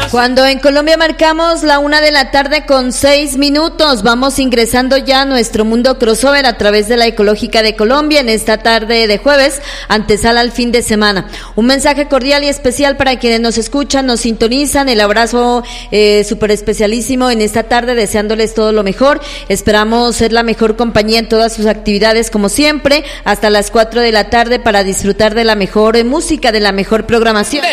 Cuando en Colombia marcamos la 1:06 PM, vamos ingresando ya a nuestro mundo crossover a través de la Ecológica de Colombia en esta tarde de jueves, antesala al fin de semana. Un mensaje cordial y especial para quienes nos escuchan, nos sintonizan, el abrazo súper especialísimo en esta tarde, deseándoles todo lo mejor. Esperamos ser la mejor compañía en todas sus actividades como siempre, hasta las 4 de la tarde para disfrutar de la mejor música, de la mejor programación.